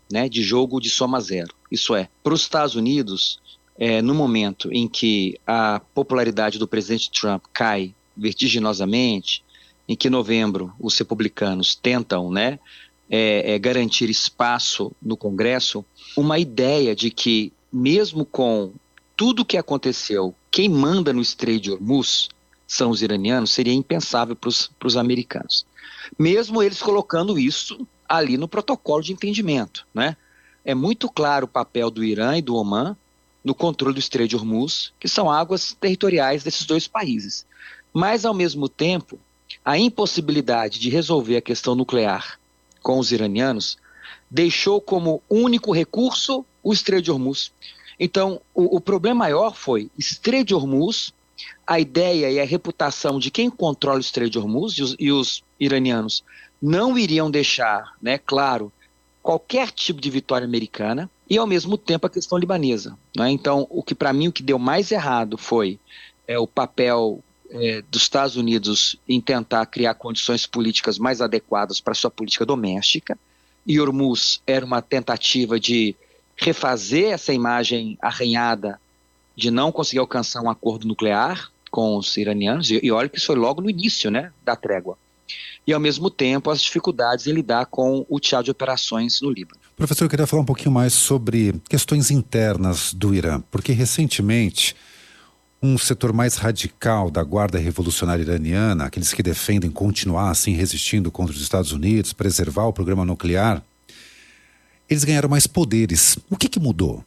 né, de jogo de soma zero. Isso é, para os Estados Unidos, no momento em que a popularidade do presidente Trump cai vertiginosamente, em que em novembro os republicanos tentam, né, garantir espaço no Congresso, uma ideia de que, mesmo com tudo o que aconteceu, quem manda no Estreito de Hormuz são os iranianos, seria impensável para os americanos. Mesmo eles colocando isso ali no protocolo de entendimento, né? É muito claro o papel do Irã e do Omã no controle do Estreito de Hormuz, que são águas territoriais desses dois países. Mas, ao mesmo tempo, a impossibilidade de resolver a questão nuclear com os iranianos deixou como único recurso o Estreito de Hormuz. Então, o problema maior foi Estreito de Hormuz, a ideia e a reputação de quem controla o Estreito de Hormuz, e os iranianos não iriam deixar, né, claro, qualquer tipo de vitória americana, e ao mesmo tempo a questão libanesa, né? Então, para mim, o que deu mais errado foi o papel dos Estados Unidos em tentar criar condições políticas mais adequadas para a sua política doméstica, e Hormuz era uma tentativa de refazer essa imagem arranhada de não conseguir alcançar um acordo nuclear com os iranianos, e olha que isso foi logo no início, né, da trégua. E, ao mesmo tempo, as dificuldades em lidar com o teatro de operações no Líbano. Professor, eu queria falar um pouquinho mais sobre questões internas do Irã, porque recentemente um setor mais radical da Guarda Revolucionária Iraniana, aqueles que defendem continuar assim resistindo contra os Estados Unidos, preservar o programa nuclear, eles ganharam mais poderes. O que mudou?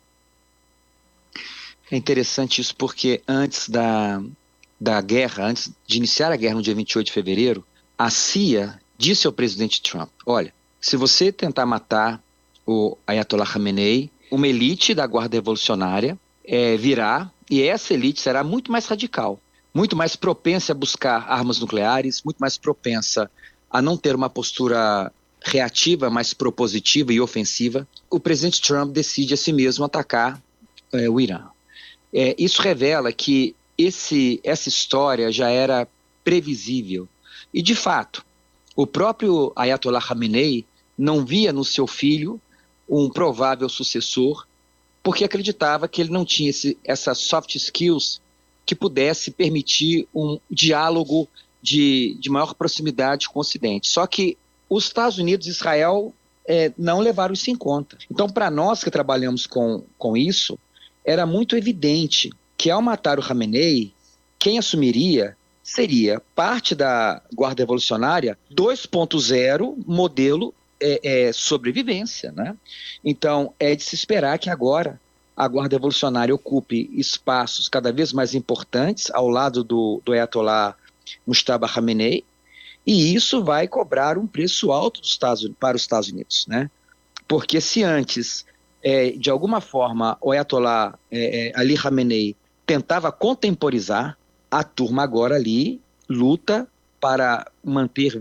É interessante isso porque antes da guerra, antes de iniciar a guerra no dia 28 de fevereiro, a CIA disse ao presidente Trump: olha, se você tentar matar o Ayatollah Khamenei, uma elite da Guarda Revolucionária virá, e essa elite será muito mais radical, muito mais propensa a buscar armas nucleares, muito mais propensa a não ter uma postura reativa, mas propositiva e ofensiva. O presidente Trump decide a si mesmo atacar o Irã. Isso revela que essa história já era previsível. E, de fato, o próprio Ayatollah Khamenei não via no seu filho um provável sucessor, porque acreditava que ele não tinha essas soft skills que pudesse permitir um diálogo de maior proximidade com o Ocidente. Só que os Estados Unidos e Israel não levaram isso em conta. Então, para nós que trabalhamos com isso, era muito evidente que, ao matar o Khamenei, quem assumiria seria parte da Guarda Revolucionária 2.0, modelo sobrevivência, né? Então, é de se esperar que agora a Guarda Revolucionária ocupe espaços cada vez mais importantes ao lado do Ayatollah Mujtaba Khamenei, e isso vai cobrar um preço alto para os Estados Unidos, né? Porque se antes, de alguma forma, o Ayatollah Ali Khamenei tentava contemporizar, a turma agora ali luta para manter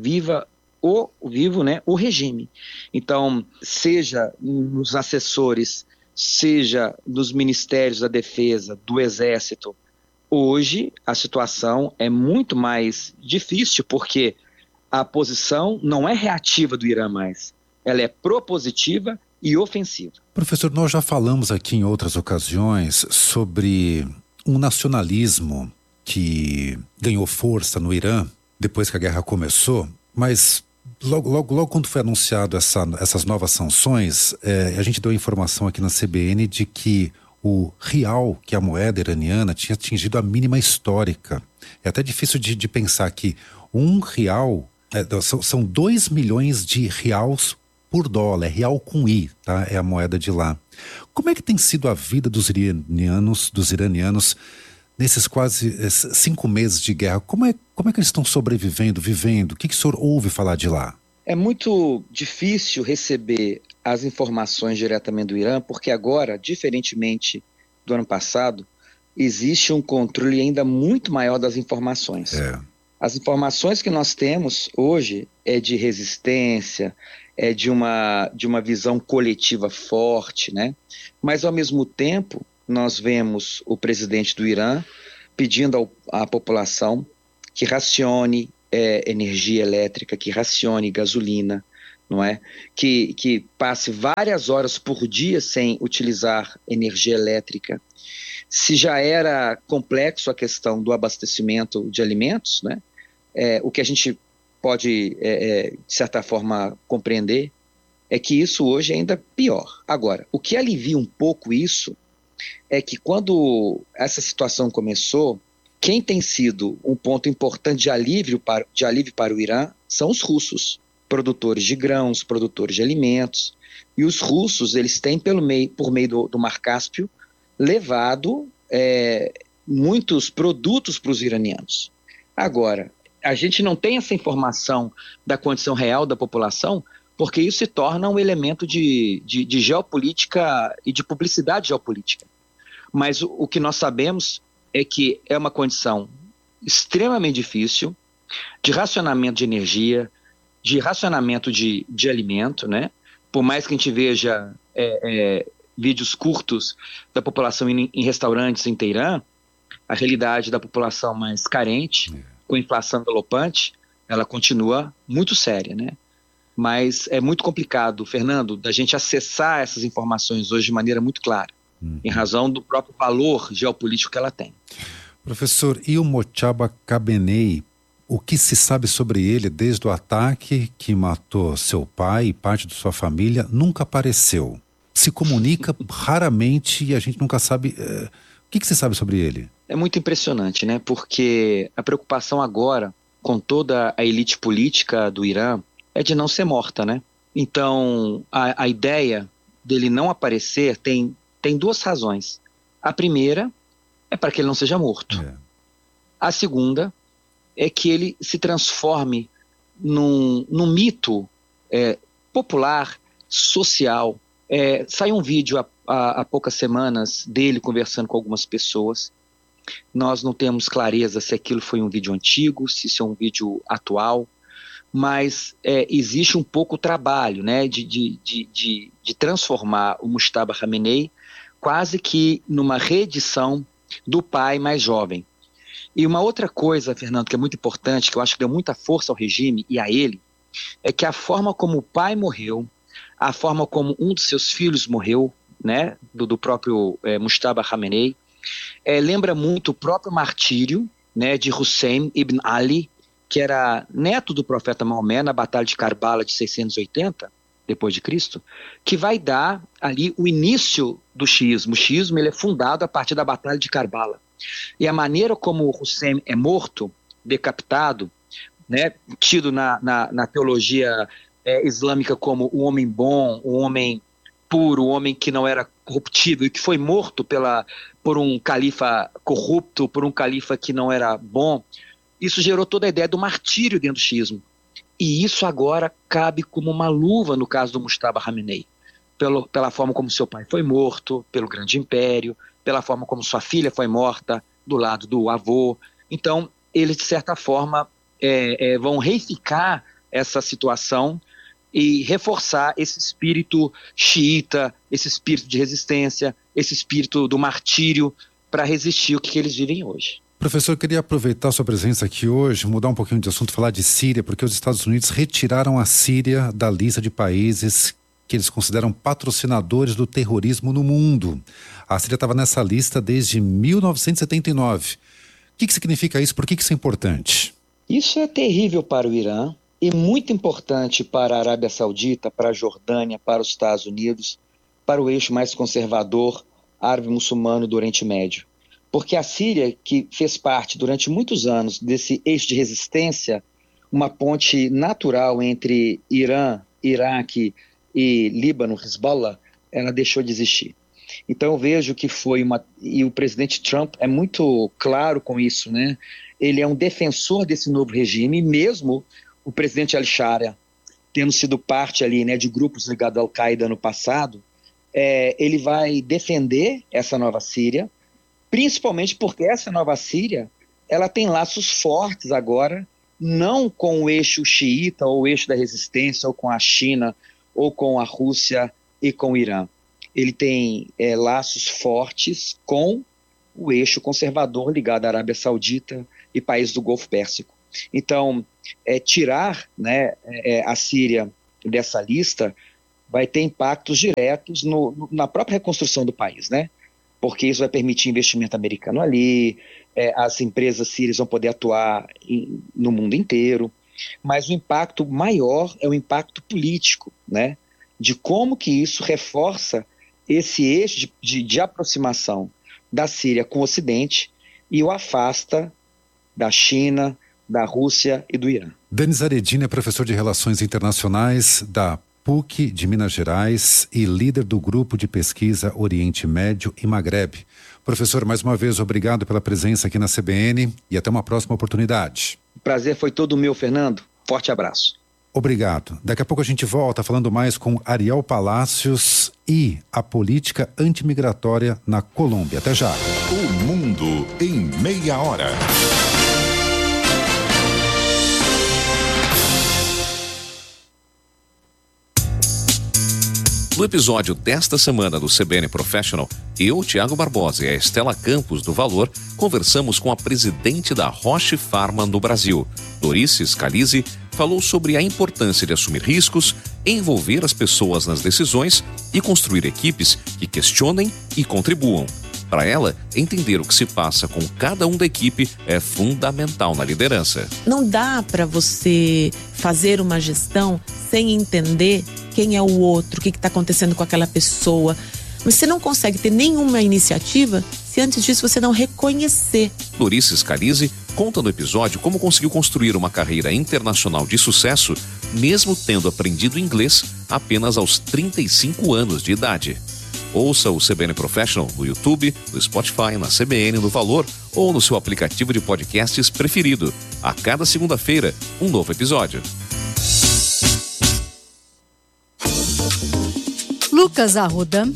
vivo, né, o regime. Então, seja nos assessores, seja nos ministérios da defesa, do exército, hoje a situação é muito mais difícil, porque a posição não é reativa do Irã mais, ela é propositiva e ofensiva. Professor, nós já falamos aqui em outras ocasiões sobre um nacionalismo que ganhou força no Irã depois que a guerra começou, mas logo quando foi anunciado essas novas sanções, a gente deu a informação aqui na CBN de que o real, que é a moeda iraniana, tinha atingido a mínima histórica. É até difícil de pensar que um real, são 2 milhões de reais por dólar, real com I, tá? É a moeda de lá. Como é que tem sido a vida dos iranianos nesses quase 5 meses de guerra? Como é que eles estão sobrevivendo, vivendo? O que o senhor ouve falar de lá? É muito difícil receber as informações diretamente do Irã, porque agora, diferentemente do ano passado, existe um controle ainda muito maior das informações. As informações que nós temos hoje é de resistência, é de uma visão coletiva forte, né? Mas, ao mesmo tempo, nós vemos o presidente do Irã pedindo à população que racione energia elétrica, que racione gasolina, não é? Que passe várias horas por dia sem utilizar energia elétrica. Se já era complexo a questão do abastecimento de alimentos, né? O que a gente pode, de certa forma, compreender é que isso hoje é ainda pior. Agora, o que alivia um pouco isso é que quando essa situação começou, quem tem sido um ponto importante de alívio para o Irã são os russos, produtores de grãos, produtores de alimentos. E os russos, eles têm, por meio do Mar Cáspio, levado muitos produtos para os iranianos. Agora, a gente não tem essa informação da condição real da população, porque isso se torna um elemento de geopolítica e de publicidade geopolítica. Mas o que nós sabemos é que é uma condição extremamente difícil de racionamento de energia, de racionamento de alimento, né? Por mais que a gente veja vídeos curtos da população em restaurantes em Teherã, a realidade da população mais carente, com inflação galopante, ela continua muito séria, né? Mas é muito complicado, Fernando, da gente acessar essas informações hoje de maneira muito clara, em razão do próprio valor geopolítico que ela tem. Professor, e o Mojtaba Khamenei, o que se sabe sobre ele desde o ataque que matou seu pai e parte de sua família nunca apareceu? Se comunica raramente e a gente nunca sabe... O que se sabe sobre ele? É muito impressionante, né? Porque a preocupação agora com toda a elite política do Irã é de não ser morta, né? Então, a ideia dele não aparecer tem duas razões. A primeira é para que ele não seja morto. A segunda é que ele se transforme num mito popular, social. Saiu um vídeo há poucas semanas dele conversando com algumas pessoas. Nós não temos clareza se aquilo foi um vídeo antigo, se isso é um vídeo atual, mas existe um pouco o trabalho, né, de transformar o Mojtaba Khamenei quase que numa reedição do pai mais jovem. E uma outra coisa, Fernando, que é muito importante, que eu acho que deu muita força ao regime e a ele, é que a forma como o pai morreu, a forma como um dos seus filhos morreu, né, do próprio Mojtaba Khamenei, lembra muito o próprio martírio, né, de Hussein ibn Ali, que era neto do profeta Maomé na Batalha de Karbala de 680, depois de Cristo, que vai dar ali o início do xiismo. O xiismo ele é fundado a partir da Batalha de Karbala. E a maneira como Hussein é morto, decapitado, né, tido na teologia islâmica como o homem bom, o homem puro, o homem que não era corruptível e que foi morto por um califa corrupto, por um califa que não era bom, isso gerou toda a ideia do martírio dentro do xiismo. E isso agora cabe como uma luva no caso do Mojtaba Khamenei, pela forma como seu pai foi morto, pelo grande império, pela forma como sua filha foi morta do lado do avô. Então, eles, de certa forma, vão reificar essa situação e reforçar esse espírito xiita, esse espírito de resistência, esse espírito do martírio para resistir o que eles vivem hoje. Professor, eu queria aproveitar sua presença aqui hoje, mudar um pouquinho de assunto, falar de Síria, porque os Estados Unidos retiraram a Síria da lista de países que eles consideram patrocinadores do terrorismo no mundo. A Síria estava nessa lista desde 1979. O que significa isso? Por que isso é importante? Isso é terrível para o Irã e muito importante para a Arábia Saudita, para a Jordânia, para os Estados Unidos, para o eixo mais conservador árabe-muçulmano do Oriente Médio. Porque a Síria, que fez parte durante muitos anos desse eixo de resistência, uma ponte natural entre Irã, Iraque e Líbano, Hezbollah, ela deixou de existir. Então eu vejo que e o presidente Trump é muito claro com isso, né? Ele é um defensor desse novo regime, mesmo o presidente al-Sharia tendo sido parte ali, né, de grupos ligados à Al-Qaeda no passado, ele vai defender essa nova Síria, principalmente porque essa nova Síria, ela tem laços fortes agora, não com o eixo xiita ou o eixo da resistência, ou com a China, ou com a Rússia e com o Irã. Ele tem laços fortes com o eixo conservador ligado à Arábia Saudita e países do Golfo Pérsico. Então, tirar, né, a Síria dessa lista vai ter impactos diretos na própria reconstrução do país, né? Porque isso vai permitir investimento americano ali, as empresas sírias vão poder atuar no mundo inteiro, mas o impacto maior é o impacto político, né? De como que isso reforça esse eixo de aproximação da Síria com o Ocidente e o afasta da China, da Rússia e do Irã. Denis Aredini é professor de Relações Internacionais da PUC de Minas Gerais e líder do grupo de pesquisa Oriente Médio e Magreb. Professor, mais uma vez, obrigado pela presença aqui na CBN e até uma próxima oportunidade. O prazer foi todo meu, Fernando. Forte abraço. Obrigado. Daqui a pouco a gente volta falando mais com Ariel Palacios e a política antimigratória na Colômbia. Até já. O Mundo em Meia Hora. No episódio desta semana do CBN Professional, eu, Tiago Barbosa e a Estela Campos do Valor conversamos com a presidente da Roche Pharma no Brasil, Dorice Scalise, falou sobre a importância de assumir riscos, envolver as pessoas nas decisões e construir equipes que questionem e contribuam. Para ela, entender o que se passa com cada um da equipe é fundamental na liderança. Não dá para você fazer uma gestão sem entender quem é o outro, o que está acontecendo com aquela pessoa. Mas você não consegue ter nenhuma iniciativa se antes disso você não reconhecer. Dorice Scalise conta no episódio como conseguiu construir uma carreira internacional de sucesso, mesmo tendo aprendido inglês apenas aos 35 anos de idade. Ouça o CBN Professional no YouTube, no Spotify, na CBN, no Valor ou no seu aplicativo de podcasts preferido. A cada segunda-feira, um novo episódio. Lucas Arruda.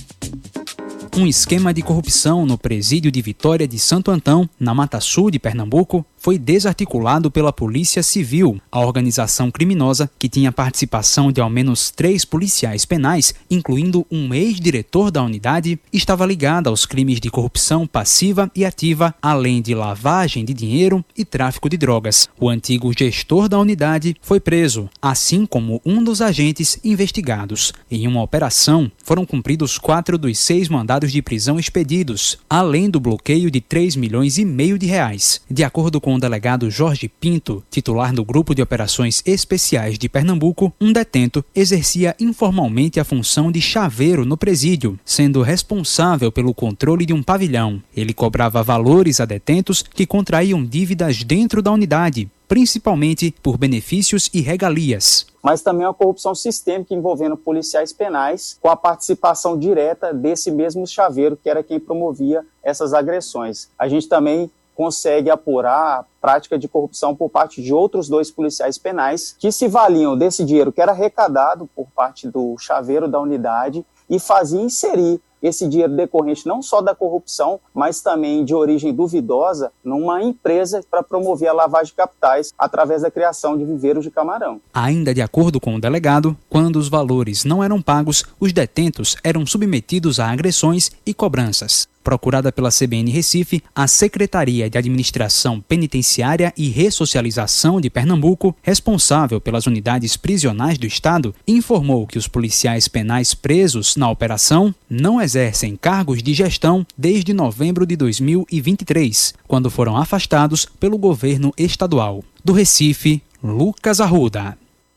Um esquema de corrupção no presídio de Vitória de Santo Antão, na Mata Sul de Pernambuco, foi desarticulado pela Polícia Civil. A organização criminosa, que tinha participação de ao menos 3 policiais penais, incluindo um ex-diretor da unidade, estava ligada aos crimes de corrupção passiva e ativa, além de lavagem de dinheiro e tráfico de drogas. O antigo gestor da unidade foi preso, assim como um dos agentes investigados. Em uma operação, foram cumpridos 4 dos 6 mandados de prisão expedidos, além do bloqueio de 3,5 milhões de reais. De acordo com o delegado Jorge Pinto, titular do Grupo de Operações Especiais de Pernambuco, um detento exercia informalmente a função de chaveiro no presídio, sendo responsável pelo controle de um pavilhão. Ele cobrava valores a detentos que contraíam dívidas dentro da unidade, principalmente por benefícios e regalias. Mas também uma corrupção sistêmica envolvendo policiais penais, com a participação direta desse mesmo chaveiro, que era quem promovia essas agressões. A gente também consegue apurar a prática de corrupção por parte de outros 2 policiais penais que se valiam desse dinheiro que era arrecadado por parte do chaveiro da unidade e fazia inserir esse dinheiro decorrente não só da corrupção, mas também de origem duvidosa, numa empresa para promover a lavagem de capitais através da criação de viveiros de camarão. Ainda de acordo com o delegado, quando os valores não eram pagos, os detentos eram submetidos a agressões e cobranças. Procurada pela CBN Recife, a Secretaria de Administração Penitenciária e Ressocialização de Pernambuco, responsável pelas unidades prisionais do Estado, informou que os policiais penais presos na operação não exercem cargos de gestão desde novembro de 2023, quando foram afastados pelo governo estadual. Do Recife, Lucas Arruda.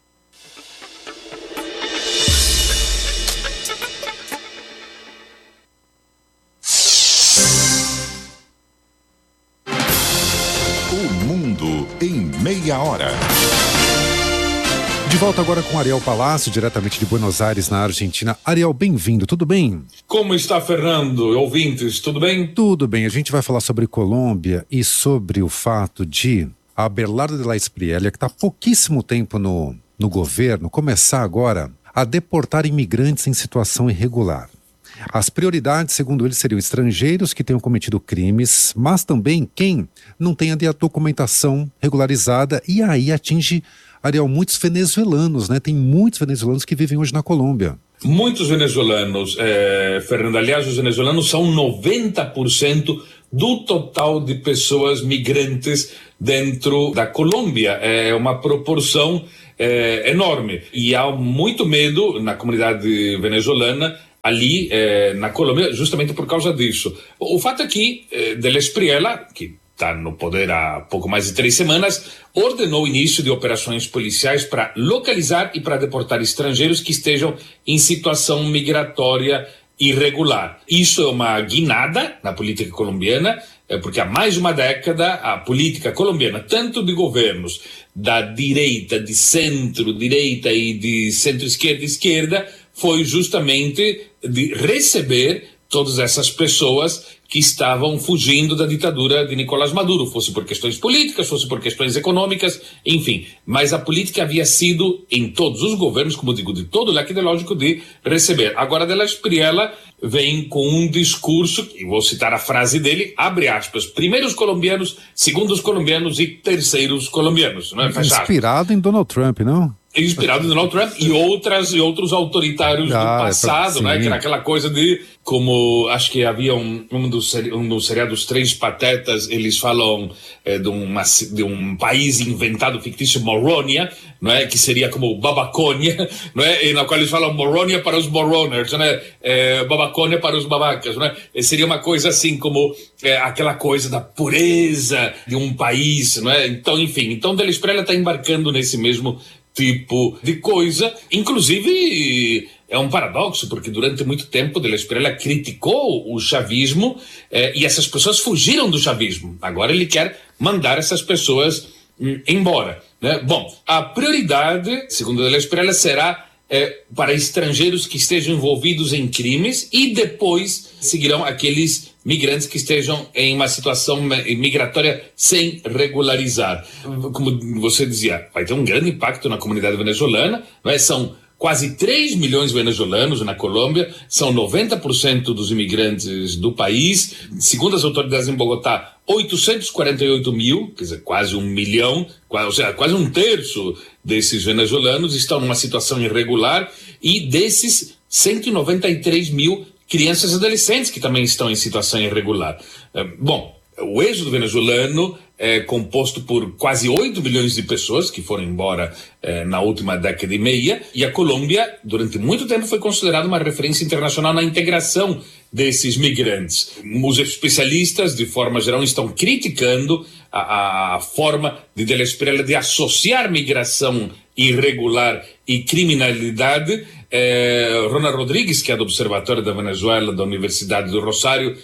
O Mundo em Meia Hora. De volta agora com Ariel Palacio, diretamente de Buenos Aires, na Argentina. Ariel, bem-vindo, tudo bem? Como está, Fernando? Ouvintes, tudo bem? Tudo bem, a gente vai falar sobre Colômbia e sobre o fato de a Abelardo de la Espriella, que está há pouquíssimo tempo no governo, começar agora a deportar imigrantes em situação irregular. As prioridades, segundo ele, seriam estrangeiros que tenham cometido crimes, mas também quem não tenha a documentação regularizada, e aí atinge, Ariel, muitos venezuelanos, né? Tem muitos venezuelanos que vivem hoje na Colômbia. Muitos venezuelanos, Fernando. Aliás, os venezuelanos são 90% do total de pessoas migrantes dentro da Colômbia. É uma proporção enorme. E há muito medo na comunidade venezuelana ali na Colômbia, justamente por causa disso. O fato é que Del Espriella, que está no poder há pouco mais de 3 semanas, ordenou o início de operações policiais para localizar e para deportar estrangeiros que estejam em situação migratória irregular. Isso é uma guinada na política colombiana, porque há mais de uma década a política colombiana, tanto de governos da direita, de centro-direita e de centro-esquerda e esquerda, foi justamente de receber todas essas pessoas que estavam fugindo da ditadura de Nicolás Maduro, fosse por questões políticas, fosse por questões econômicas, enfim. Mas a política havia sido, em todos os governos, como digo, de todo o leque ideológico, de receber. Agora, Del Espriella vem com um discurso, e vou citar a frase dele, abre aspas, primeiros colombianos, segundos colombianos e terceiros colombianos. Não é? Inspirado em Donald Trump, não? Inspirado em Donald Trump e outros autoritários do passado, né? Que era aquela coisa de, como acho que havia um dos seriados Três Patetas, eles falam de um país inventado fictício, Morônia, não é? Que seria como Babacônia, não é? E na qual eles falam Morônia para os moroners, né? Babacônia para os babacas, não é? E seria uma coisa assim como aquela coisa da pureza de um país, não é? Então, enfim, Del Espriella está embarcando nesse mesmo tipo de coisa. Inclusive, é um paradoxo, porque durante muito tempo Del Espriella criticou o chavismo e essas pessoas fugiram do chavismo. Agora ele quer mandar essas pessoas embora, né? Bom, a prioridade, segundo Del Espriella, será para estrangeiros que estejam envolvidos em crimes e depois seguirão aqueles migrantes que estejam em uma situação migratória sem regularizar. Como você dizia, vai ter um grande impacto na comunidade venezuelana, não é? São quase 3 milhões de venezuelanos na Colômbia, são 90% dos imigrantes do país. Segundo as autoridades em Bogotá, 848 mil, quer dizer, quase 1 milhão, ou seja, quase 1/3 desses venezuelanos estão numa situação irregular, e desses 193 mil crianças e adolescentes que também estão em situação irregular. Bom, o êxodo venezuelano é composto por quase 8 milhões de pessoas que foram embora na última década e meia, e a Colômbia, durante muito tempo, foi considerada uma referência internacional na integração desses migrantes. Os especialistas, de forma geral, estão criticando a forma de Del Espriella de associar migração irregular e criminalidade. Ronald Rodrigues, que é do Observatório da Venezuela, da Universidade do Rosário,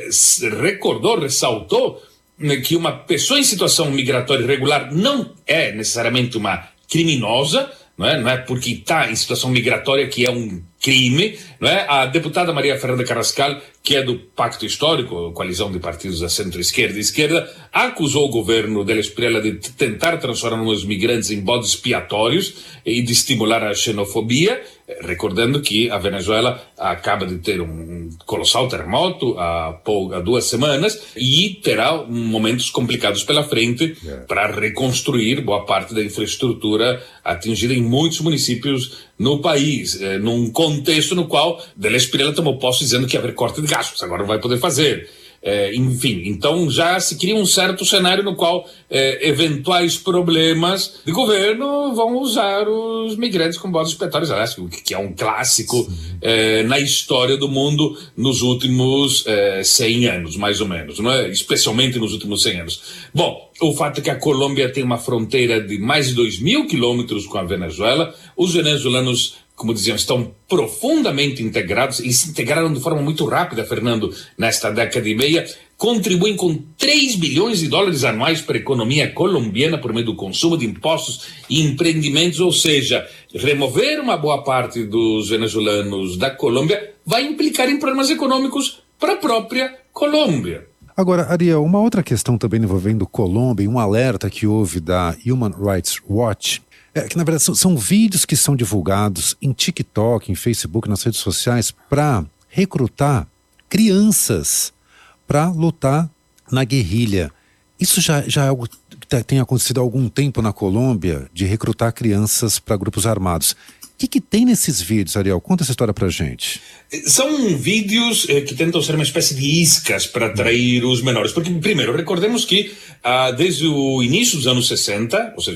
ressaltou que uma pessoa em situação migratória irregular não é necessariamente uma criminosa, não é porque está em situação migratória que é um crime, não é? A deputada Maria Fernanda Carrascal, que é do Pacto Histórico, coalizão de partidos da centro-esquerda e esquerda, acusou o governo Del Espriella de tentar transformar os migrantes em bodes expiatórios e de estimular a xenofobia, recordando que a Venezuela acaba de ter um colossal terremoto há 2 semanas e terá momentos complicados pela frente para reconstruir boa parte da infraestrutura atingida em muitos municípios no país, num contexto no qual Del Espriella tomou posse dizendo que ia haver corte de gastos, agora não vai poder fazer. Enfim, então já se cria um certo cenário no qual eventuais problemas de governo vão usar os migrantes como bodes expiatórios, aliás, que é um clássico na história do mundo nos últimos 100 anos, mais ou menos, não é? Especialmente nos últimos 100 anos. Bom, o fato é que a Colômbia tem uma fronteira de mais de 2.000 quilômetros com a Venezuela. Os venezuelanos, como diziam, estão profundamente integrados, e se integraram de forma muito rápida, Fernando, nesta década e meia, contribuem com 3 bilhões de dólares anuais para a economia colombiana por meio do consumo de impostos e empreendimentos, ou seja, remover uma boa parte dos venezuelanos da Colômbia vai implicar em problemas econômicos para a própria Colômbia. Agora, Ariel, uma outra questão também envolvendo Colômbia, um alerta que houve da Human Rights Watch, que na verdade são vídeos que são divulgados em TikTok, em Facebook, nas redes sociais, para recrutar crianças para lutar na guerrilha. Isso já é algo que tem acontecido há algum tempo na Colômbia, de recrutar crianças para grupos armados. O que tem nesses vídeos, Ariel? Conta essa história pra gente. São vídeos que tentam ser uma espécie de iscas para atrair os menores. Porque, primeiro, recordemos que desde o início dos anos 60, ou seja,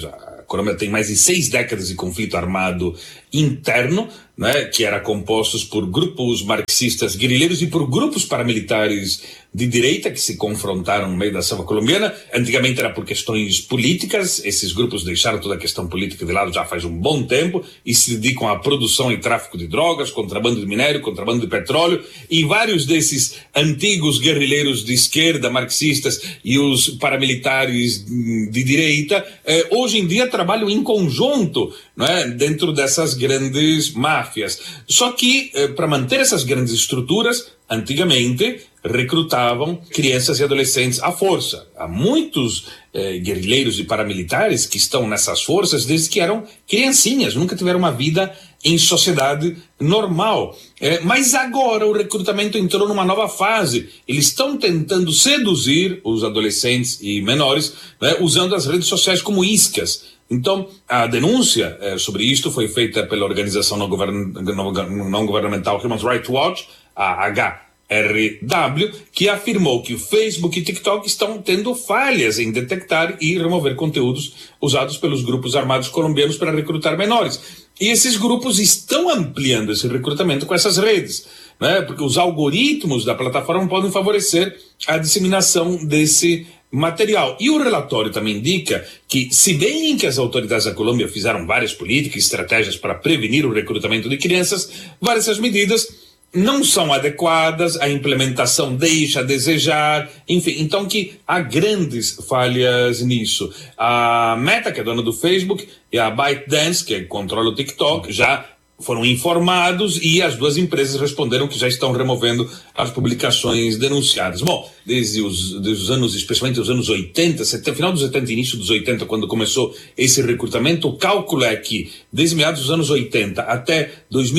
Colômbia tem mais de 6 décadas de conflito armado interno, né, que era compostos por grupos marxistas guerrilheiros e por grupos paramilitares de direita que se confrontaram no meio da selva colombiana. Antigamente era por questões políticas, esses grupos deixaram toda a questão política de lado já faz um bom tempo e se dedicam à produção e tráfico de drogas, contrabando de minério, contrabando de petróleo, e vários desses antigos guerrilheiros de esquerda, marxistas, e os paramilitares de direita, hoje em dia trabalham em conjunto, né, dentro dessas grandes máfias. Só que, para manter essas grandes estruturas, antigamente recrutavam crianças e adolescentes à força. Há muitos guerrilheiros e paramilitares que estão nessas forças desde que eram criancinhas, nunca tiveram uma vida em sociedade normal. Mas agora o recrutamento entrou numa nova fase. Eles estão tentando seduzir os adolescentes e menores, né, usando as redes sociais como iscas. Então, a denúncia sobre isto foi feita pela organização não governamental Human Rights Watch, a HRW, que afirmou que o Facebook e TikTok estão tendo falhas em detectar e remover conteúdos usados pelos grupos armados colombianos para recrutar menores. E esses grupos estão ampliando esse recrutamento com essas redes, né? Porque os algoritmos da plataforma podem favorecer a disseminação desse material. E o relatório também indica que, se bem que as autoridades da Colômbia fizeram várias políticas e estratégias para prevenir o recrutamento de crianças, várias dessas medidas não são adequadas, a implementação deixa a desejar, enfim, então que há grandes falhas nisso. A Meta, que é dona do Facebook, e a ByteDance, que controla o TikTok, já foram informados e as duas empresas responderam que já estão removendo as publicações denunciadas. Bom, desde os anos, especialmente os anos 80, final dos 70 e início dos 80, quando começou esse recrutamento, o cálculo é que, desde meados dos anos 80 até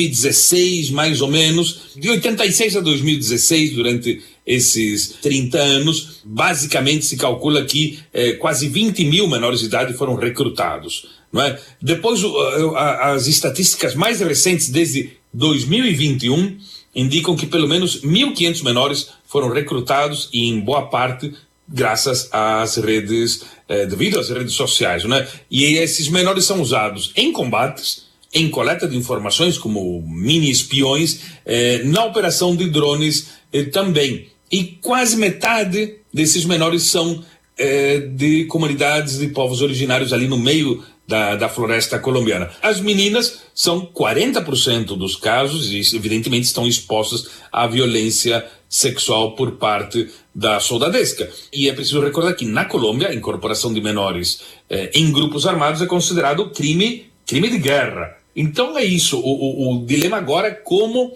2016, mais ou menos, de 86 a 2016, durante esses 30 anos, basicamente se calcula que quase 20 mil menores de idade foram recrutados. Não é? Depois, as estatísticas mais recentes, desde 2021, indicam que pelo menos 1.500 menores foram recrutados e, em boa parte, graças às redes, devido às redes sociais. Não é? E esses menores são usados em combates, em coleta de informações, como mini-espiões, na operação de drones também. E quase metade desses menores são de comunidades de povos originários ali no meio da floresta colombiana. As meninas são 40% dos casos e, evidentemente, estão expostas à violência sexual por parte da soldadesca. E é preciso recordar que, na Colômbia, a incorporação de menores em grupos armados é considerado crime de guerra. Então é isso. O dilema agora é como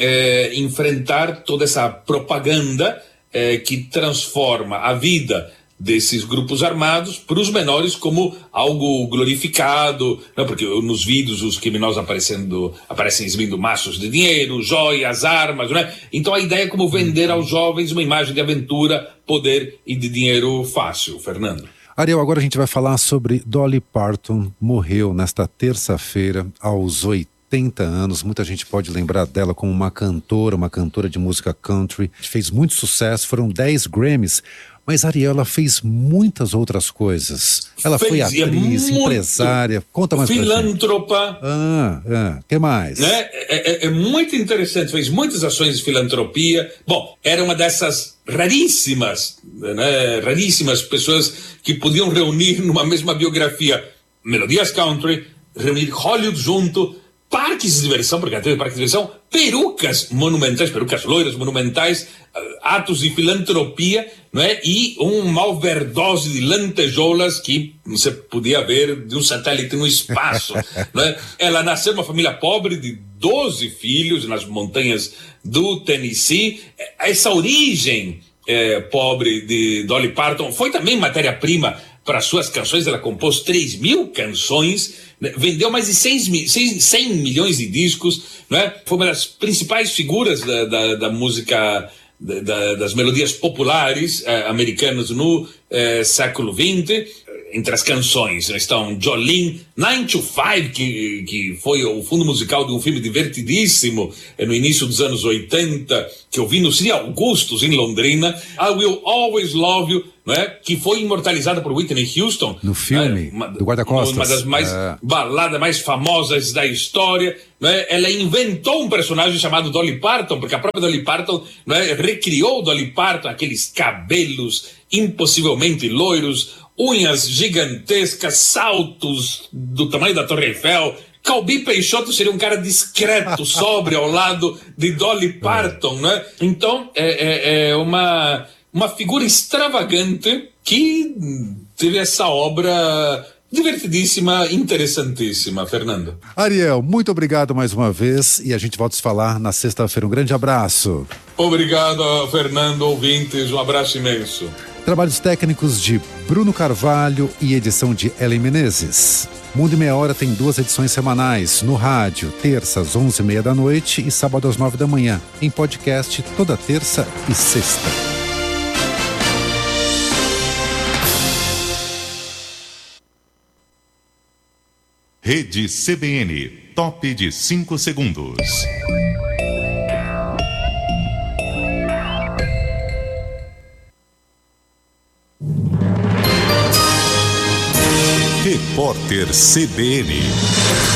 enfrentar toda essa propaganda que transforma a vida desses grupos armados para os menores como algo glorificado, não? Porque nos vídeos os criminosos aparecem exibindo maços de dinheiro, joias, armas, não é? Então a ideia é como vender aos jovens uma imagem de aventura, poder e de dinheiro fácil. Fernando. Ariel, agora a gente vai falar sobre Dolly Parton. Morreu nesta terça-feira aos 80 anos. Muita gente pode lembrar dela como uma cantora de música country. Fez muito sucesso, foram 10 Grammys. Mas a Ariel fez muitas outras coisas. Ela foi atriz, empresária. Conta mais pra gente. Filântropa. Que mais? Né? É muito interessante. Fez muitas ações de filantropia. Bom, era uma dessas raríssimas pessoas que podiam reunir numa mesma biografia melodias country, reunir Hollywood junto, parques de diversão, porque ela teve parques de diversão, perucas monumentais, perucas loiras monumentais, atos de filantropia, não é? E uma overdose de lantejoulas que você podia ver de um satélite no espaço. Não é? Ela nasceu numa família pobre de 12 filhos nas montanhas do Tennessee. Essa origem pobre de Dolly Parton foi também matéria-prima para suas canções. Ela compôs 3.000 canções, né? Vendeu mais de 100 milhões de discos, né? Foi uma das principais figuras da música, das melodias populares americanas no século XX. Entre as canções estão Jolene, 9 to 5, que foi o fundo musical de um filme divertidíssimo no início dos anos 80, que eu vi no Cine Augustus, em Londrina. I Will Always Love You, né, que foi imortalizada por Whitney Houston. No filme, do Guarda-Costas. Uma das baladas mais famosas da história. Né? Ela inventou um personagem chamado Dolly Parton, porque a própria Dolly Parton, né, recriou Dolly Parton, aqueles cabelos impossivelmente loiros, unhas gigantescas, saltos do tamanho da Torre Eiffel. Calbi Peixoto seria um cara discreto, sóbrio, ao lado de Dolly Parton, né? Então, é uma figura extravagante que teve essa obra divertidíssima, interessantíssima, Fernando. Ariel, muito obrigado mais uma vez e a gente volta a se falar na sexta-feira. Um grande abraço. Obrigado, Fernando, ouvintes, um abraço imenso. Trabalhos técnicos de Bruno Carvalho e edição de Ellen Menezes. Mundo em Meia Hora tem 2 edições semanais, no rádio, terça às 11h30 da noite e sábado às 9 da manhã. Em podcast, toda terça e sexta. Rede CBN, top de 5 segundos. Repórter CBN.